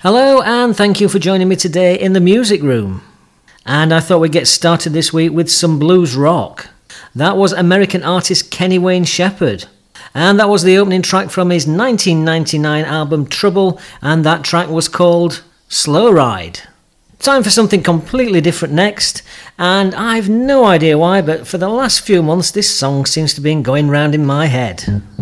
Hello, and thank you for joining me today in the music room. And I thought we'd get started this week with some blues rock. That was American artist Kenny Wayne Shepherd. And that was the opening track from his 1999 album Trouble, and that track was called Slow Ride. Time for something completely different next, and I've no idea why, but for the last few months this song seems to be going round in my head.